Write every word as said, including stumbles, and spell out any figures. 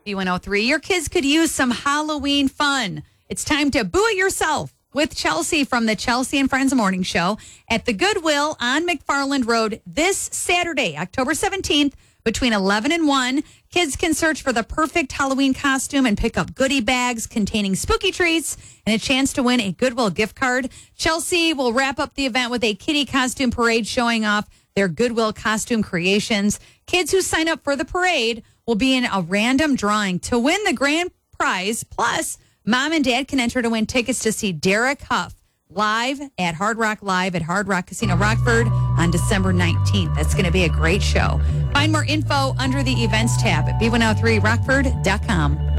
B one oh three. Your kids could use some Halloween fun. It's time to boo it yourself with Chelsea from the Chelsea and Friends Morning Show at the Goodwill on McFarland Road this Saturday, October seventeenth, between eleven and one. Kids can search for the perfect Halloween costume and pick up goodie bags containing spooky treats and a chance to win a Goodwill gift card. Chelsea will wrap up the event with a kitty costume parade showing off their Goodwill costume creations. Kids who sign up for the parade will be in a random drawing to win the grand prize. Plus, mom and dad can enter to win tickets to see Derek Huff live at Hard Rock Live at Hard Rock Casino Rockford on December nineteenth. That's going to be a great show. Find more info under the events tab at B one oh three rockford dot com.